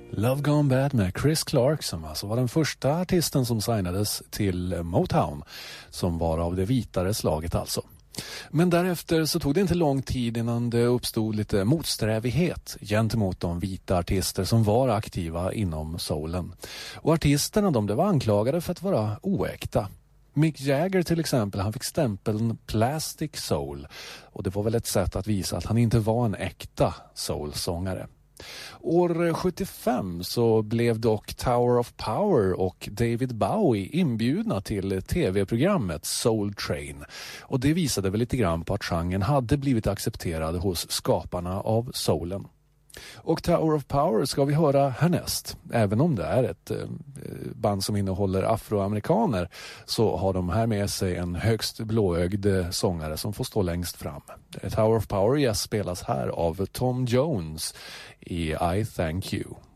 Love Gone Bad med Chris Clark, som alltså var den första artisten som signades till Motown, som var av det vitare slaget alltså. Men därefter så tog det inte lång tid innan det uppstod lite motsträvighet gentemot de vita artister som var aktiva inom soulen. Och artisterna de var anklagade för att vara oäkta. Mick Jagger till exempel, han fick stämpeln Plastic Soul, och det var väl ett sätt att visa att han inte var en äkta soulsångare. År 75 så blev dock Tower of Power och David Bowie inbjudna till tv-programmet Soul Train, och det visade väl lite grann på att genren hade blivit accepterad hos skaparna av soulen. Och Tower of Power ska vi höra härnäst. Även om det är ett band som innehåller afroamerikaner, så har de här med sig en högst blåögd sångare som får stå längst fram. Tower of Power spelas här av Tom Jones i I Thank You.